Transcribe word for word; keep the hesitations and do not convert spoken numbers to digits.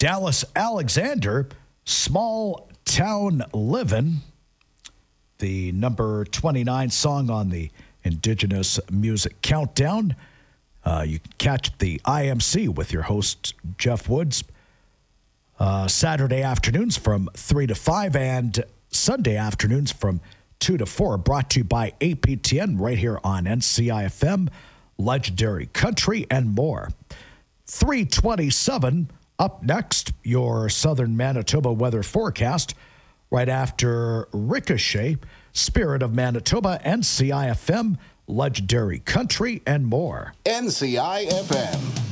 Dallas Alexander, Small Town Livin', the number twenty-nine song on the Indigenous Music Countdown. Uh, you can catch the I M C with your host, Jeff Woods, uh, Saturday afternoons from three to five and Sunday afternoons from two to four, brought to you by A P T N right here on N C I F M, Legendary Country, and more. three twenty-seven, up next, your Southern Manitoba weather forecast. Right after Ricochet, Spirit of Manitoba, N C I F M, Legendary Country, and more. N C I F M.